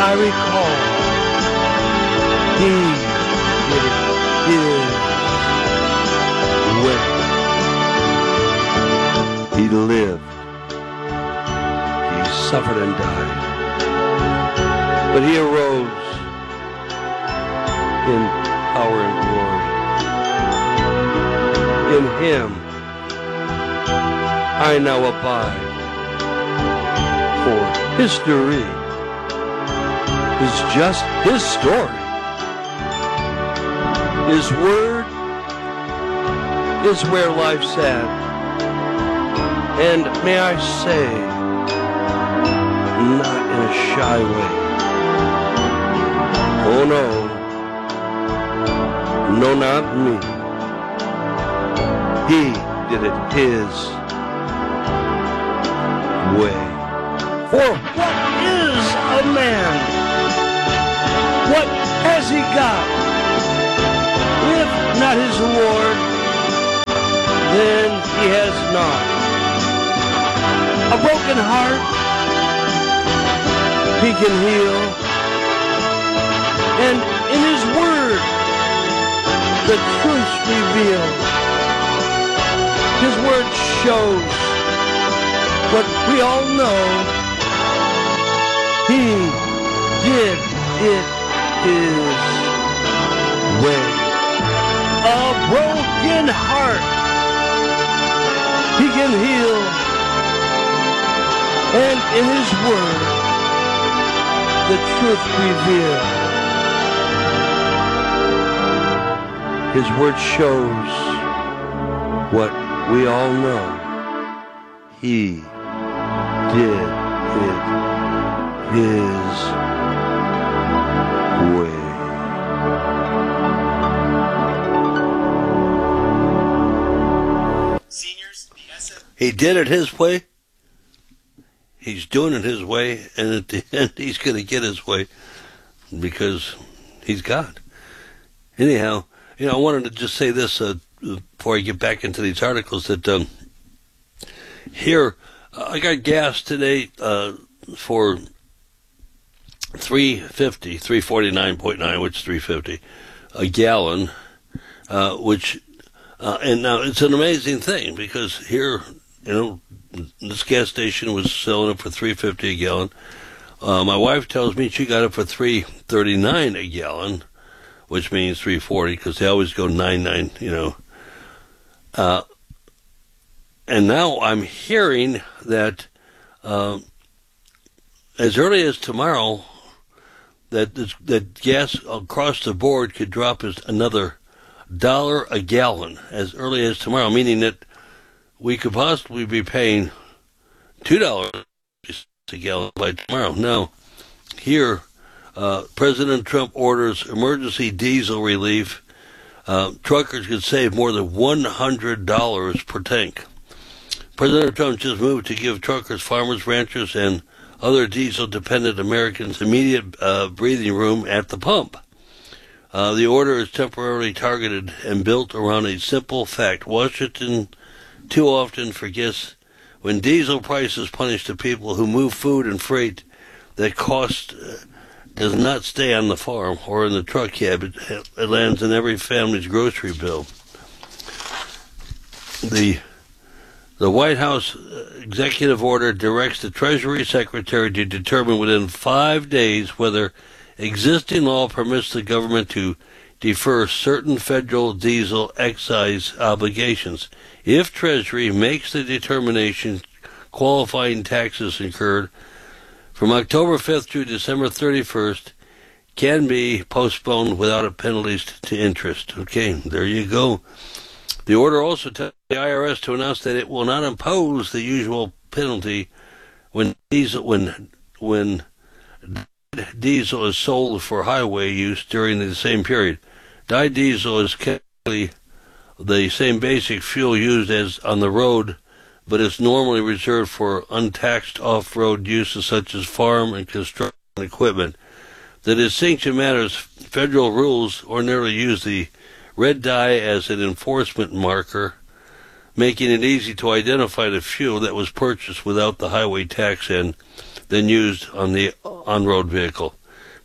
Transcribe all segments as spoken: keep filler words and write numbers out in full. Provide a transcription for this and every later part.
I recall, he did it his way. He lived. He suffered and died. But he arose in power and glory. In him I now abide. For history is just his story. His word is where life's at. And may I say, not in a shy way. Oh no, no, not me. He did it his way. For what is a man? What has he got? If not his reward, then he has not. A broken heart he can heal. And in his word, the truth revealed. His word shows what we all know. He did it his way. A broken heart he can heal. And in his word, the truth revealed. His word shows what we all know. He did it his way. Seniors, the S F- He did it his way. He's doing it his way, and at the end, he's going to get his way because he's God. Anyhow, you know, I wanted to just say this uh, before I get back into these articles that um, here uh, I got gas today uh, for three fifty, three forty nine point nine, which is three fifty a gallon, uh, which uh, and now it's an amazing thing because here, you know, this gas station was selling it for three fifty a gallon. Uh, my wife tells me she got it for three thirty nine a gallon, which means three forty because they always go nine nine, you know. Uh, and now I'm hearing that uh, as early as tomorrow, that this, that gas across the board could drop as another dollar a gallon as early as tomorrow, meaning that we could possibly be paying two dollars a gallon by tomorrow. Now, here, uh, President Trump orders emergency diesel relief. Uh, truckers could save more than one hundred dollars per tank. President Trump just moved to give truckers, farmers, ranchers, and other diesel-dependent Americans immediate uh, breathing room at the pump. Uh, the order is temporarily targeted and built around a simple fact. Washington too often forgets when diesel prices punish the people who move food and freight that cost uh, does not stay on the farm or in the truck cab. It, it lands in every family's grocery bill. The The White House executive order directs the Treasury Secretary to determine within five days whether existing law permits the government to defer certain federal diesel excise obligations. If Treasury makes the determination, qualifying taxes incurred from October fifth through December thirty-first can be postponed without penalties to interest. Okay, there you go. The order also tells the I R S to announce that it will not impose the usual penalty when diesel when when diesel is sold for highway use during the same period. Dyed diesel is chemically the same basic fuel used as on the road, but is normally reserved for untaxed off-road uses such as farm and construction equipment. The distinction matters. Federal rules ordinarily use the red dye as an enforcement marker, making it easy to identify the fuel that was purchased without the highway tax and then used on the on-road vehicle.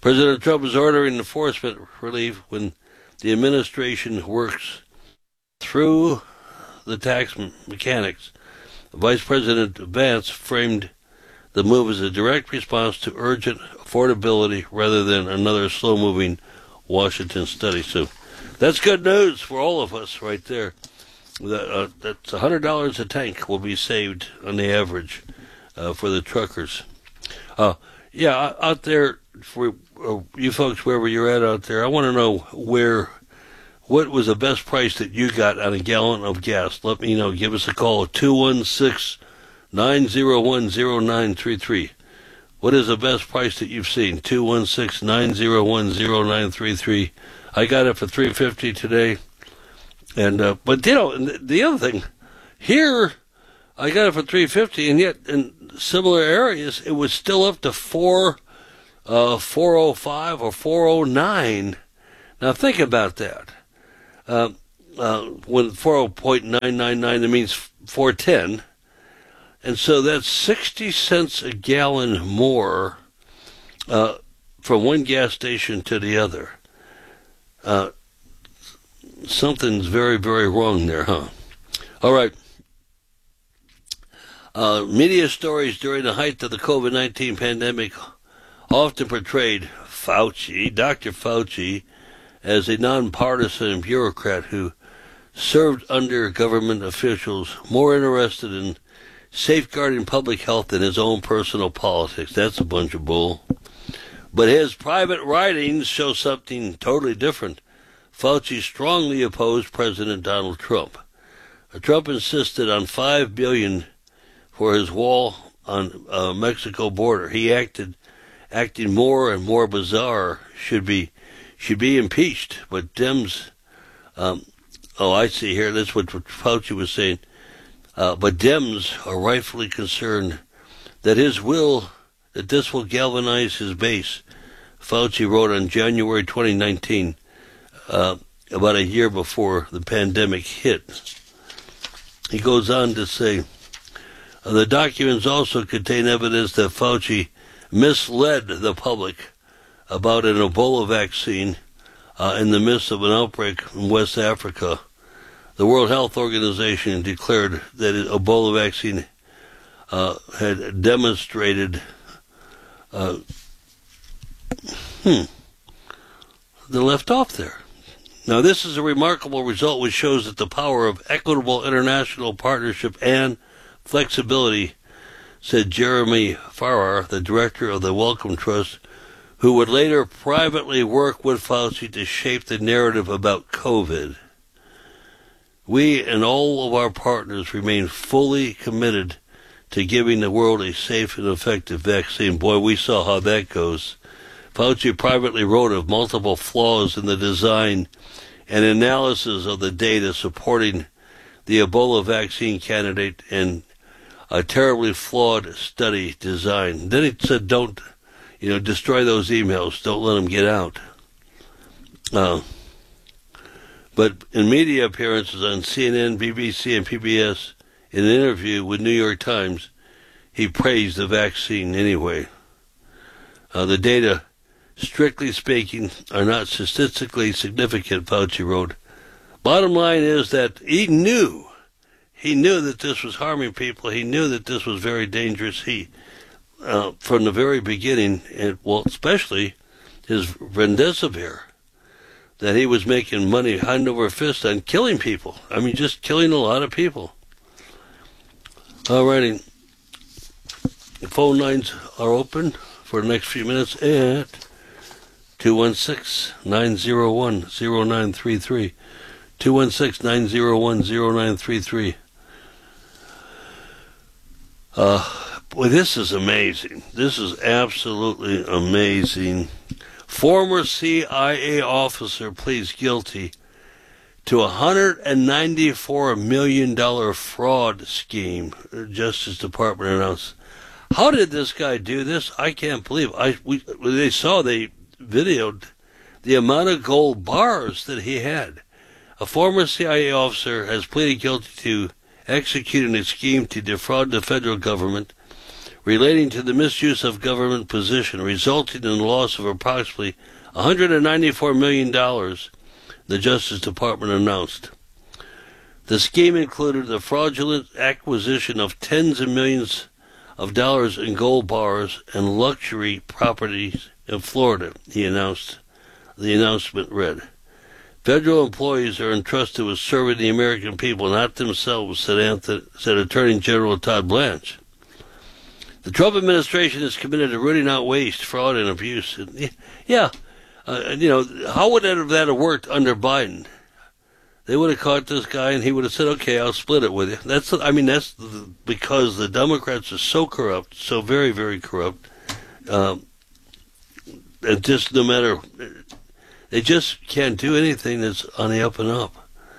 President Trump is ordering enforcement relief when the administration works through the tax mechanics. Vice President Vance framed the move as a direct response to urgent affordability rather than another slow-moving Washington study. So that's good news for all of us right there. That, uh, that's one hundred dollars a tank will be saved on the average uh, for the truckers. Uh, yeah, out there, for uh, you folks, wherever you're at out there, I want to know where, what was the best price that you got on a gallon of gas? Let me know. Give us a call at two one six, nine zero one, zero nine three three. What is the best price that you've seen? two one six, nine zero one, zero nine three three. I got it for three fifty today. And uh, but you know, the other thing, here I got it for three fifty, and yet in similar areas it was still up to four, uh, four oh five or four oh nine. Now think about that. Uh, uh, when four point nine nine nine, that means four ten, and so that's sixty cents a gallon more uh, from one gas station to the other. Uh, something's very, very wrong there, huh? All right. Uh, media stories during the height of the COVID nineteen pandemic often portrayed Fauci, Doctor Fauci, as a nonpartisan bureaucrat who served under government officials more interested in safeguarding public health than his own personal politics. That's a bunch of bull. But his private writings show something totally different. Fauci strongly opposed President Donald Trump. Trump insisted on five billion dollars for his wall on uh, Mexico border. He acted, acting more and more bizarre, should be should be impeached. But Dems, um, oh, I see here, that's what Fauci was saying. Uh, but Dems are rightfully concerned that his will, that this will galvanize his base. Fauci wrote on January twenty nineteen, uh, about a year before the pandemic hit. He goes on to say, uh, the documents also contain evidence that Fauci misled the public about an Ebola vaccine uh, in the midst of an outbreak in West Africa. The World Health Organization declared that the Ebola vaccine uh, had demonstrated uh, hmm, they left off there. Now, this is a remarkable result which shows that the power of equitable international partnership and flexibility, said Jeremy Farrar, the director of the Wellcome Trust, who would later privately work with Fauci to shape the narrative about COVID. We and all of our partners remain fully committed to giving the world a safe and effective vaccine. Boy, we saw how that goes. Fauci privately wrote of multiple flaws in the design and analysis of the data supporting the Ebola vaccine candidate and a terribly flawed study design. Then he said, don't, you know, destroy those emails. Don't let them get out. Uh, but in media appearances on C N N, B B C, and P B S, in an interview with New York Times, he praised the vaccine anyway. Uh, the data, strictly speaking, are not statistically significant, Fauci wrote. Bottom line is that he knew, he knew that this was harming people. He knew that this was very dangerous. He, uh, from the very beginning, and well, especially his remdesivir, that he was making money hand over fist on killing people. I mean, just killing a lot of people. All righty. The phone lines are open for the next few minutes at two one six, nine zero one, zero nine three three. two one six, nine zero one, zero nine three three. Uh, boy, this is amazing. This is absolutely amazing. Former C I A officer pleads guilty to a one hundred ninety-four million dollars fraud scheme, the Justice Department announced. How did this guy do this? I can't believe. I we they saw, they videoed the amount of gold bars that he had. A former C I A officer has pleaded guilty to executing a scheme to defraud the federal government, relating to the misuse of government position, resulting in the loss of approximately one hundred ninety-four million dollars, the Justice Department announced. The scheme included the fraudulent acquisition of tens of millions of dollars in gold bars and luxury properties in Florida, he announced. The announcement read, "Federal employees are entrusted with serving the American people, not themselves," said, Anthony, said Attorney General Todd Blanche. The Trump administration is committed to rooting out waste, fraud, and abuse. Yeah, uh, you know, how would that have, that have worked under Biden? They would have caught this guy, and he would have said, "Okay, I'll split it with you." That's, I mean, that's the, because the Democrats are so corrupt, so very, very corrupt. Um, and just no matter, they just can't do anything that's on the up and up.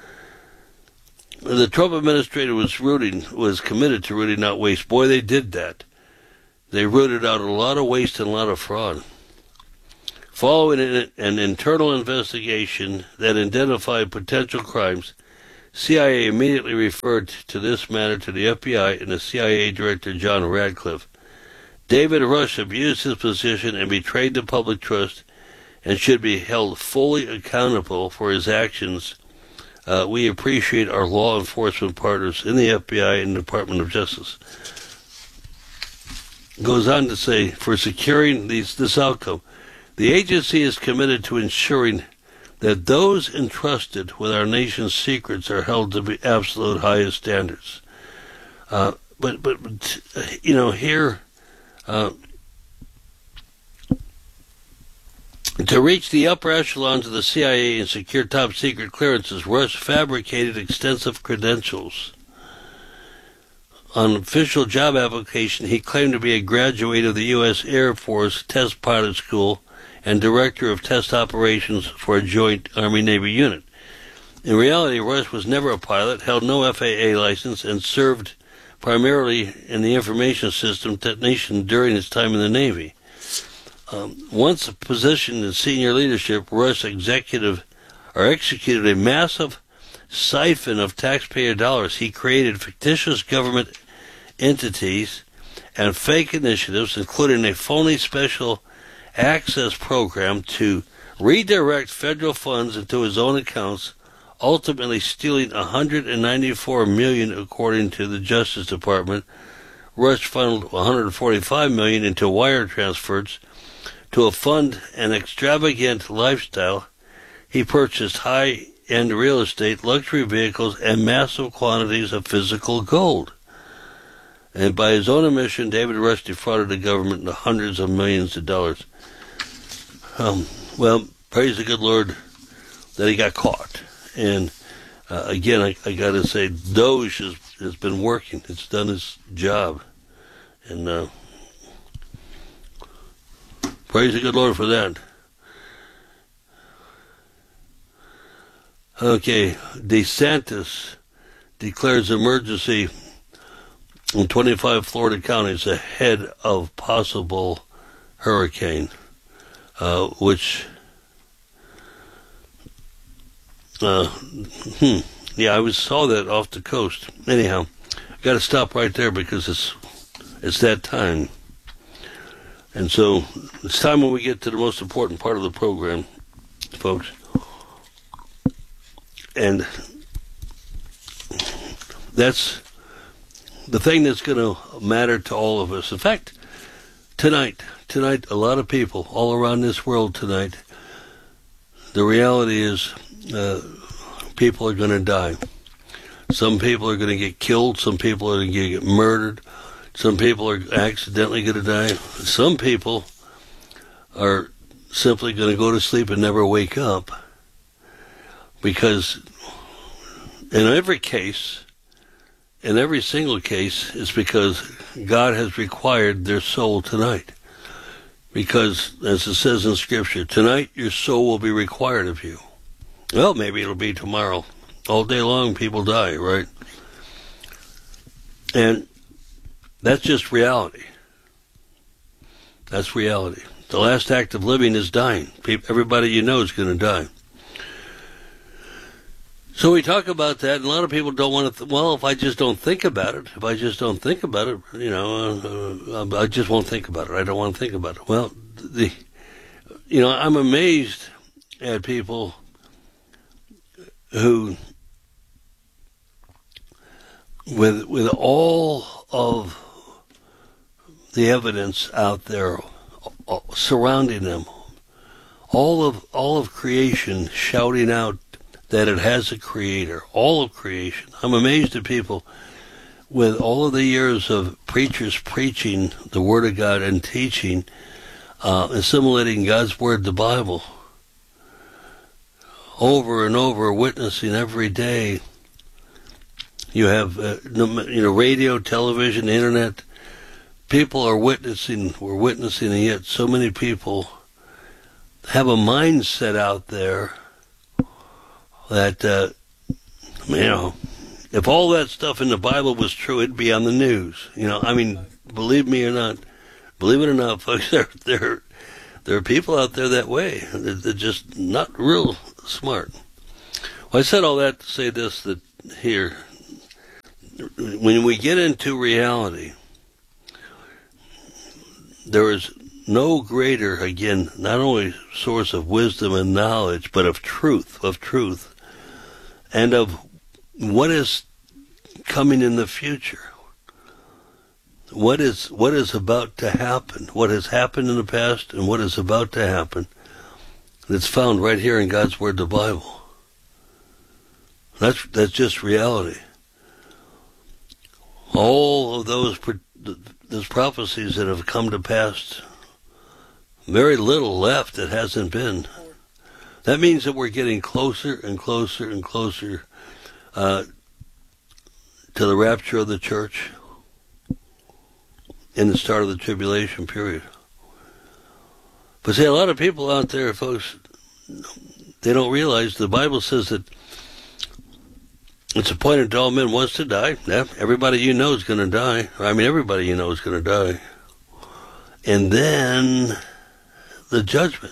The Trump administration was rooting, was committed to rooting out waste. Boy, they did that. They rooted out a lot of waste and a lot of fraud. Following an internal investigation that identified potential crimes, C I A immediately referred to this matter to the F B I and the C I A Director John Radcliffe. David Rush abused his position and betrayed the public trust and should be held fully accountable for his actions. Uh, we appreciate our law enforcement partners in the F B I and the Department of Justice. Goes on to say, for securing these, this outcome, the agency is committed to ensuring that those entrusted with our nation's secrets are held to the absolute highest standards. Uh, but, but, but, you know, here, uh, to reach the upper echelons of the C I A and secure top-secret clearances, Rush fabricated extensive credentials. On official job application, he claimed to be a graduate of the U S Air Force Test Pilot School and Director of Test Operations for a Joint Army-Navy unit. In reality, Rush was never a pilot, held no F A A license, and served primarily in the information system technician during his time in the Navy. Um, once positioned in senior leadership, Rush executive or executed a massive siphon of taxpayer dollars. He created fictitious government entities and fake initiatives, including a phony special access program to redirect federal funds into his own accounts, ultimately stealing one hundred ninety-four million dollars according to the Justice Department. Rush funneled one hundred forty-five million dollars into wire transfers to a fund an extravagant lifestyle. He purchased high-end real estate, luxury vehicles, and massive quantities of physical gold. And by his own admission, David Rush defrauded the government into hundreds of millions of dollars. Um, well, praise the good Lord that he got caught. And uh, again, I, I got to say, Doge has, has been working. It's done its job. And uh, praise the good Lord for that. Okay, DeSantis declares emergency in twenty-five Florida counties ahead of possible hurricane, uh, which, uh, hmm, yeah, I was saw that off the coast. Anyhow, I got to stop right there because it's it's that time, and so it's time when we get to the most important part of the program, folks, and that's the thing that's going to matter to all of us. In fact, tonight, tonight, a lot of people all around this world tonight, the reality is uh, people are going to die. Some people are going to get killed. Some people are going to get murdered. Some people are accidentally going to die. Some people are simply going to go to sleep and never wake up. Because in every case, in every single case, it's because God has required their soul tonight. Because, as it says in Scripture, tonight your soul will be required of you. Well, maybe it'll be tomorrow. All day long people die, right? And that's just reality. That's reality. The last act of living is dying. Everybody you know is going to die. So we talk about that, and a lot of people don't want to, th- well, if I just don't think about it, if I just don't think about it, you know, uh, I just won't think about it. I don't want to think about it. Well, the, you know, I'm amazed at people who, with with all of the evidence out there surrounding them, all of all of creation shouting out that it has a creator, all of creation. I'm amazed at people with all of the years of preachers preaching the Word of God and teaching, uh, assimilating God's Word, the Bible, over and over, witnessing every day. You have, uh, you know, radio, television, internet. People are witnessing, we're witnessing, and yet so many people have a mindset out there that, uh, you know, if all that stuff in the Bible was true, it'd be on the news. You know, I mean, believe me or not, believe it or not, folks, there, there, there are people out there that way. They're, they're just not real smart. Well, I said all that to say this, that here, when we get into reality, there is no greater, again, not only source of wisdom and knowledge, but of truth, of truth, and of what is coming in the future. What is what is about to happen, what has happened in the past, and what is about to happen. That's found right here in God's Word, the Bible. That's that's just reality. All of those those prophecies that have come to pass, very little left that hasn't been. That means that we're getting closer and closer and closer uh, to the rapture of the church in the start of the tribulation period. But see, a lot of people out there, folks, they don't realize the Bible says that it's appointed to all men once to die. Yeah, everybody you know is going to die. I mean, everybody you know is going to die. And then the judgment.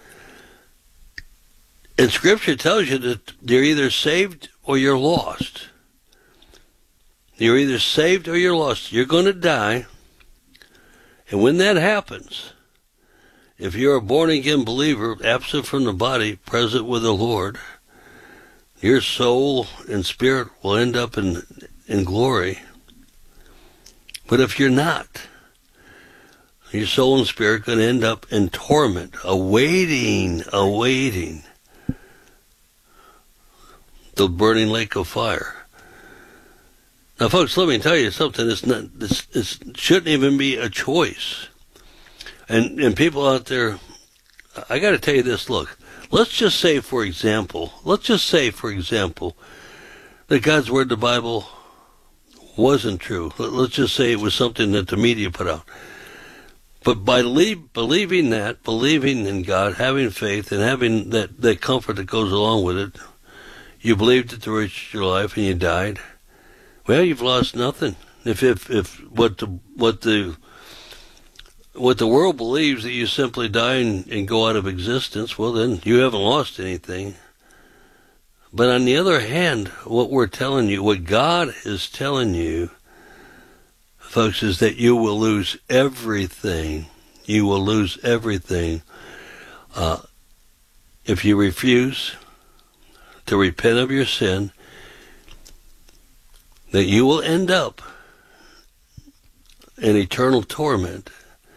And Scripture tells you that you're either saved or you're lost. You're either saved or you're lost. You're going to die. And when that happens, if you're a born-again believer, absent from the body, present with the Lord, your soul and spirit will end up in in glory. But if you're not, your soul and spirit are going to end up in torment, awaiting, awaiting the burning lake of fire. Now, folks, let me tell you something. It's not. It's, it's, it shouldn't even be a choice. And and people out there, I got to tell you this. Look, let's just say, for example, let's just say, for example, that God's Word, the Bible, wasn't true. Let's just say it was something that the media put out. But by leave, believing that, believing in God, having faith, and having that, that comfort that goes along with it, you believed it to reach your life and you died. Well, you've lost nothing. If if if what the what the what the world believes that you simply die and, and go out of existence, well then you haven't lost anything. But on the other hand, what we're telling you, what God is telling you, folks, is that you will lose everything. You will lose everything uh, if you refuse to repent of your sin, that you will end up in eternal torment.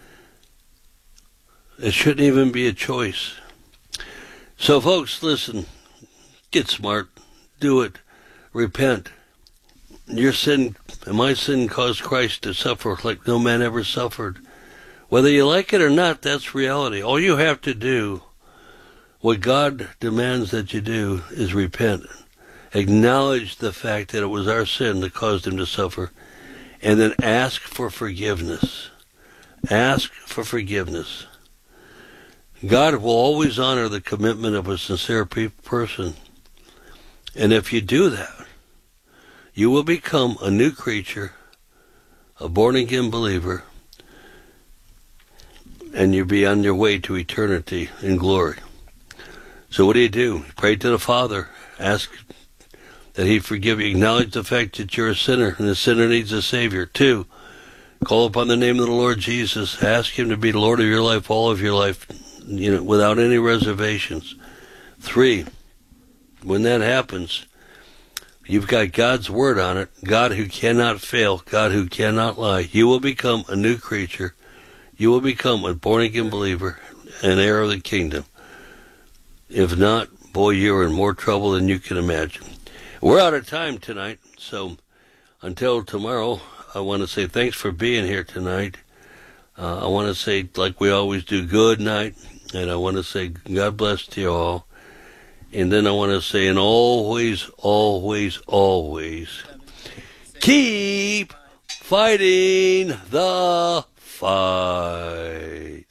It shouldn't even be a choice. So, folks, listen, get smart, do it, repent. Your sin and my sin caused Christ to suffer like no man ever suffered. Whether you like it or not, that's reality. All you have to do, what God demands that you do, is repent. Acknowledge the fact that it was our sin that caused him to suffer, and then ask for forgiveness. Ask for forgiveness. God will always honor the commitment of a sincere pe- person. And if you do that, you will become a new creature, a born-again believer, and you'll be on your way to eternity in glory. So what do you do? You pray to the Father. Ask that he forgive you. Acknowledge the fact that you're a sinner and the sinner needs a Savior. Two, call upon the name of the Lord Jesus. Ask him to be the Lord of your life, all of your life, you know, without any reservations. Three, when that happens, you've got God's word on it, God who cannot fail, God who cannot lie. You will become a new creature. You will become a born-again believer, an heir of the kingdom. If not, boy, you're in more trouble than you can imagine. We're out of time tonight, so until tomorrow, I want to say thanks for being here tonight. Uh, I want to say, like we always do, good night, and I want to say God bless to you all. And then I want to say, and always, always, always, keep fighting the fight.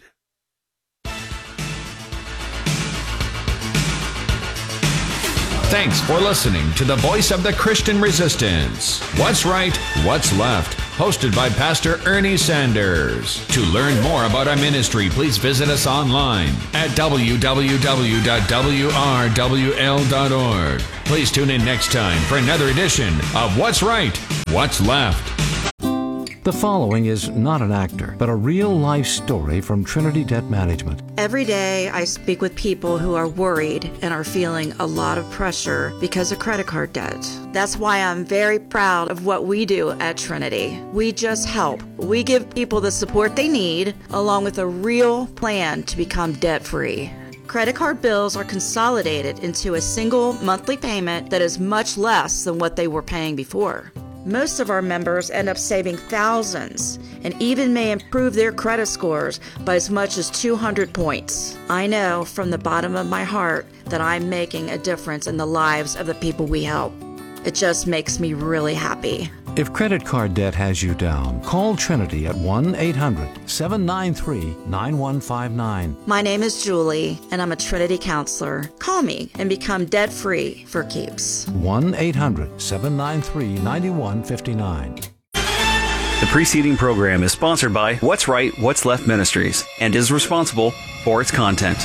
Thanks for listening to the Voice of the Christian Resistance. What's Right, What's Left? Hosted by Pastor Ernie Sanders. To learn more about our ministry, please visit us online at w w w dot w r w l dot org. Please tune in next time for another edition of What's Right, What's Left. The following is not an actor, but a real-life story from Trinity Debt Management. Every day I speak with people who are worried and are feeling a lot of pressure because of credit card debt. That's why I'm very proud of what we do at Trinity. We just help. We give people the support they need, along with a real plan to become debt-free. Credit card bills are consolidated into a single monthly payment that is much less than what they were paying before. Most of our members end up saving thousands and even may improve their credit scores by as much as two hundred points. I know from the bottom of my heart that I'm making a difference in the lives of the people we help. It just makes me really happy. If credit card debt has you down, call Trinity at one eight hundred seven nine three nine one five nine. My name is Julie, and I'm a Trinity counselor. Call me and become debt-free for keeps. one eight hundred seven nine three nine one five nine. The preceding program is sponsored by What's Right, What's Left Ministries and is responsible for its content.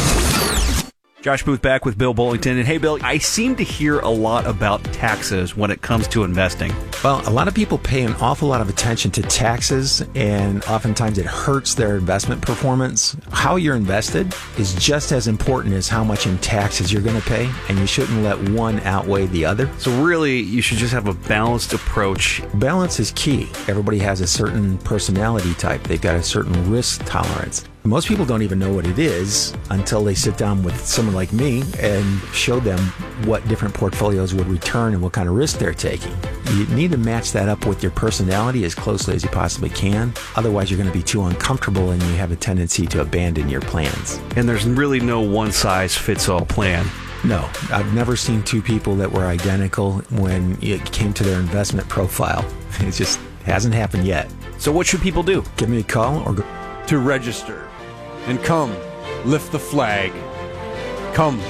Josh Booth back with Bill Bullington. And hey, Bill, I seem to hear a lot about taxes when it comes to investing. Well, a lot of people pay an awful lot of attention to taxes, and oftentimes it hurts their investment performance. How you're invested is just as important as how much in taxes you're going to pay, and you shouldn't let one outweigh the other. So really, you should just have a balanced approach. Balance is key. Everybody has a certain personality type. They've got a certain risk tolerance. Most people don't even know what it is until they sit down with someone like me and show them what different portfolios would return and what kind of risk they're taking. You need to match that up with your personality as closely as you possibly can. Otherwise, you're going to be too uncomfortable and you have a tendency to abandon your plans. And there's really no one-size-fits-all plan. No, I've never seen two people that were identical when it came to their investment profile. It just hasn't happened yet. So what should people do? Give me a call or go to register. And come, lift the flag. Come,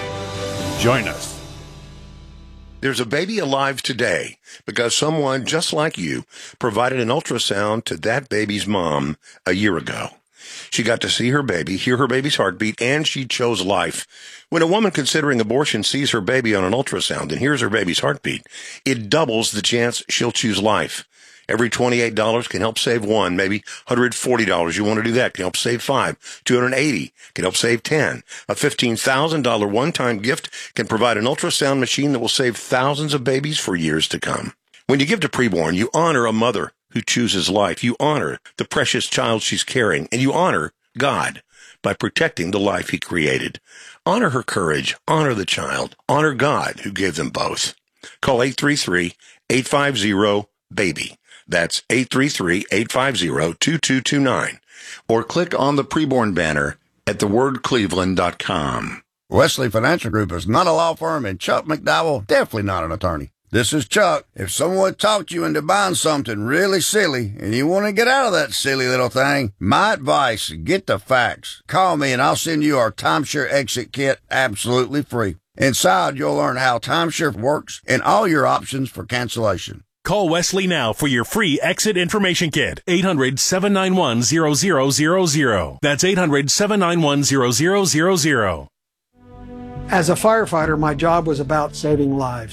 join us. There's a baby alive today because someone just like you provided an ultrasound to that baby's mom a year ago. She got to see her baby, hear her baby's heartbeat, and she chose life. When a woman considering abortion sees her baby on an ultrasound and hears her baby's heartbeat, it doubles the chance she'll choose life. Every twenty-eight dollars can help save one, maybe one hundred forty dollars. You want to do that, can help save five. two hundred eighty dollars can help save ten. A fifteen thousand dollars one-time gift can provide an ultrasound machine that will save thousands of babies for years to come. When you give to Preborn, you honor a mother who chooses life. You honor the precious child she's carrying, and you honor God by protecting the life he created. Honor her courage, honor the child, honor God who gave them both. Call eight three three, eight five zero, BABY. That's eight three three, eight five zero, two two two nine. Or click on the Preborn banner at the word cleveland dot com. Wesley Financial Group is not a law firm, and Chuck McDowell definitely not an attorney. This is Chuck. If someone talked you into buying something really silly and you want to get out of that silly little thing, my advice, get the facts. Call me and I'll send you our timeshare exit kit absolutely free. Inside, you'll learn how timeshare works and all your options for cancellation. Call Wesley now for your free exit information kit. eight hundred, seven nine one, zero zero zero zero. That's eight hundred, seven nine one, zero zero zero zero. As a firefighter, my job was about saving lives.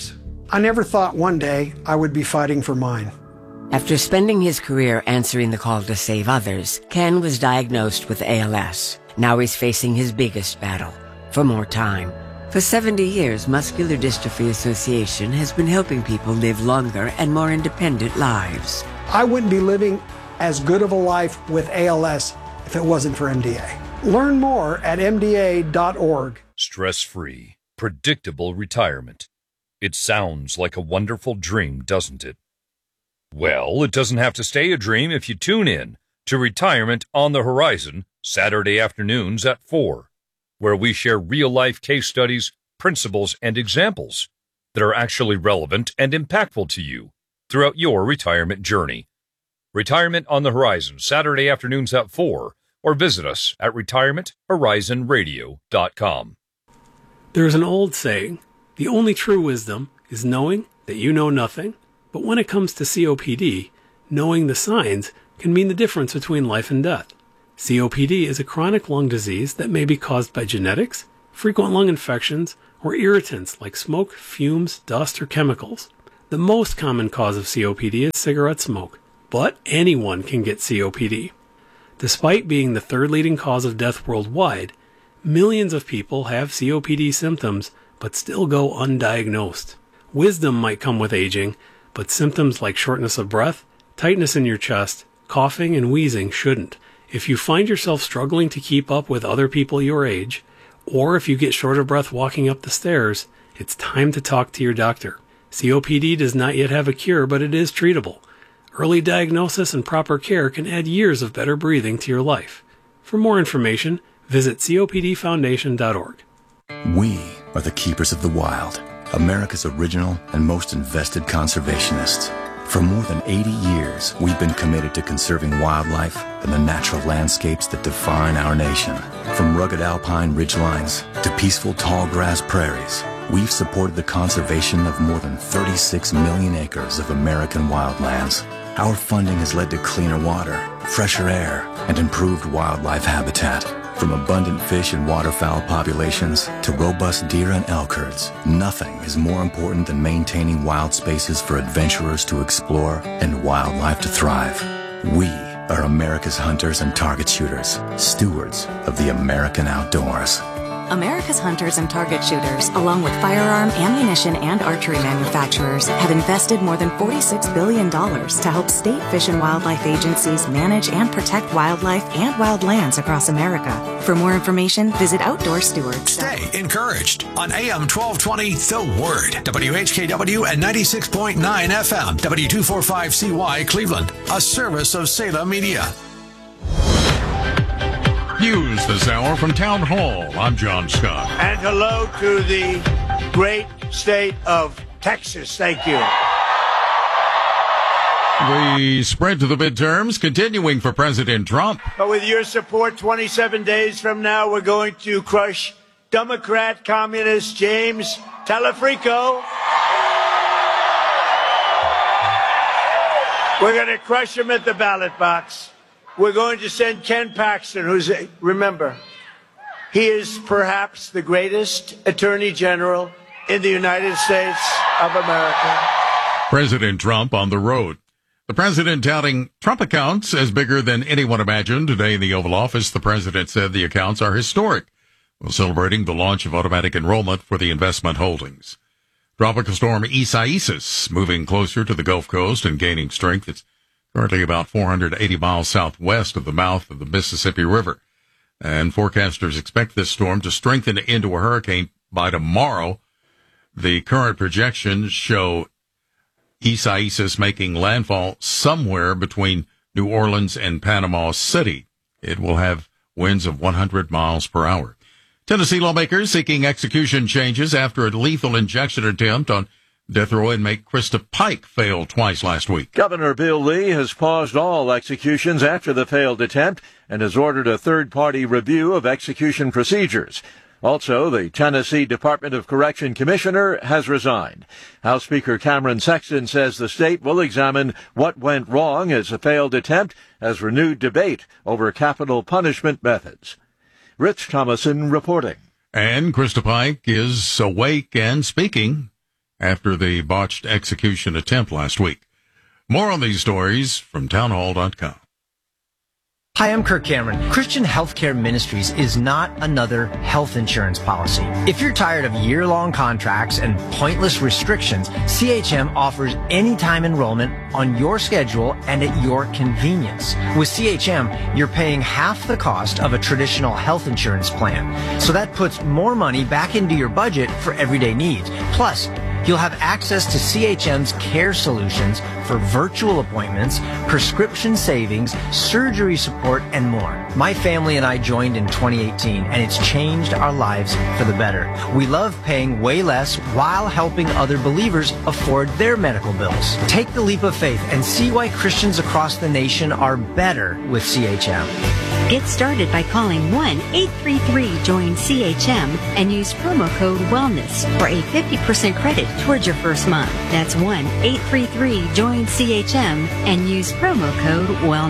I never thought one day I would be fighting for mine. After spending his career answering the call to save others, Ken was diagnosed with A L S. Now he's facing his biggest battle, for more time. For seventy years, Muscular Dystrophy Association has been helping people live longer and more independent lives. I wouldn't be living as good of a life with A L S if it wasn't for M D A. Learn more at M D A dot org. Stress-free, predictable retirement. It sounds like a wonderful dream, doesn't it? Well, it doesn't have to stay a dream if you tune in to Retirement on the Horizon, Saturday afternoons at four, where we share real-life case studies, principles, and examples that are actually relevant and impactful to you throughout your retirement journey. Retirement on the Horizon, Saturday afternoons at four, or visit us at retirement horizon radio dot com. There's an old saying, the only true wisdom is knowing that you know nothing. But when it comes to C O P D, knowing the signs can mean the difference between life and death. C O P D is a chronic lung disease that may be caused by genetics, frequent lung infections, or irritants like smoke, fumes, dust, or chemicals. The most common cause of C O P D is cigarette smoke, but anyone can get C O P D. Despite being the third leading cause of death worldwide, millions of people have C O P D symptoms but still go undiagnosed. Wisdom might come with aging, but symptoms like shortness of breath, tightness in your chest, coughing, and wheezing shouldn't. If you find yourself struggling to keep up with other people your age, or if you get short of breath walking up the stairs, it's time to talk to your doctor. C O P D does not yet have a cure, but it is treatable. Early diagnosis and proper care can add years of better breathing to your life. For more information, visit C O P D foundation dot org. We are the keepers of the wild, America's original and most invested conservationists. For more than eighty years, we've been committed to conserving wildlife and the natural landscapes that define our nation. From rugged alpine ridgelines to peaceful tall grass prairies, we've supported the conservation of more than thirty-six million acres of American wildlands. Our funding has led to cleaner water, fresher air, and improved wildlife habitat. From abundant fish and waterfowl populations to robust deer and elk herds, nothing is more important than maintaining wild spaces for adventurers to explore and wildlife to thrive. We are America's hunters and target shooters, stewards of the American outdoors. America's hunters and target shooters, along with firearm, ammunition, and archery manufacturers, have invested more than forty-six billion dollars to help state fish and wildlife agencies manage and protect wildlife and wildlands across America. For more information, visit Outdoor Stewards. Stay encouraged on A M twelve twenty, The Word, W H K W and ninety-six point nine F M, W two forty-five C Y, Cleveland, a service of Salem Media. News this hour from Town Hall. I'm John Scott. And hello to the great state of Texas. Thank you. The spread to the midterms continuing for President Trump. But with your support, twenty-seven days from now, we're going to crush Democrat communist James Telefrico. We're going to crush him at the ballot box. We're going to send Ken Paxton, who's, a, remember, he is perhaps the greatest attorney general in the United States of America. President Trump on the road. The president touting Trump accounts as bigger than anyone imagined. Today in the Oval Office, the president said the accounts are historic, while celebrating the launch of automatic enrollment for the investment holdings. Tropical storm Isaias moving closer to the Gulf Coast and gaining strength. It's currently about four hundred eighty miles southwest of the mouth of the Mississippi River. And forecasters expect this storm to strengthen into a hurricane by tomorrow. The current projections show Isaias making landfall somewhere between New Orleans and Panama City. It will have winds of one hundred miles per hour. Tennessee lawmakers seeking execution changes after a lethal injection attempt on death row inmate Krista Pike failed twice last week. Governor Bill Lee has paused all executions after the failed attempt and has ordered a third-party review of execution procedures. Also, the Tennessee Department of Correction Commissioner has resigned. House Speaker Cameron Sexton says the state will examine what went wrong as the failed attempt has renewed debate over capital punishment methods. Rich Thomason reporting. And Krista Pike is awake and speaking. after the botched execution attempt last week. More on these stories from townhall dot com. Hi, I'm Kirk Cameron. Christian Healthcare Ministries is not another health insurance policy. If you're tired of year-long contracts and pointless restrictions, C H M offers anytime enrollment on your schedule and at your convenience. With C H M, you're paying half the cost of a traditional health insurance plan. So that puts more money back into your budget for everyday needs. Plus, you'll have access to C H M's care solutions for virtual appointments, prescription savings, surgery support, and more. My family and I joined in twenty eighteen, and it's changed our lives for the better. We love paying way less while helping other believers afford their medical bills. Take the leap of faith and see why Christians across the nation are better with C H M. Get started by calling one eight three three join C H M and use promo code WELLNESS for a fifty percent credit towards your first month. That's one eight three three join C H M and use promo code WELLNESS.